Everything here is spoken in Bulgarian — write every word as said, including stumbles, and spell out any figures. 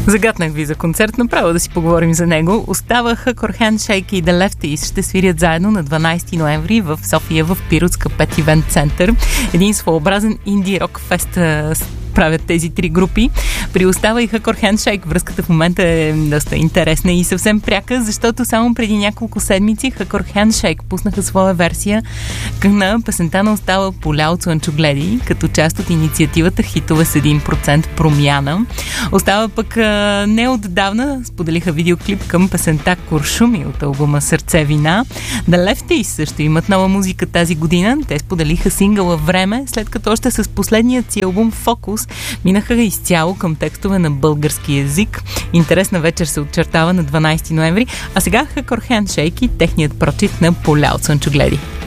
Загатнах ви за концерт, направо да си поговорим за него. Остава Hardcore Handshake и The Lefties ще свирят заедно на дванайсети ноември в София в Пиротска пет Ивент Център. Един своеобразен инди рок фест правят тези три групи. При Остава и Hardcore Handshake връзката в момента е доста интересна и съвсем пряка, защото само преди няколко седмици Hardcore Handshake пуснаха своя версия на песента на Остава Полял Цуанчогледи, като част от инициативата Хитове с един процент промяна. Остава пък не отдавна споделиха видеоклип към песента Куршуми от албума Сърце вина. The Lefties също имат нова музика тази година. Те споделиха сингъла Време, след като още с последният си албум Фокус минаха изцяло към текстове на български език. Интересна вечер се очертава на дванайсети ноември, а сега Hardcore Handshake и техният прочит на Полял Цънчогледи.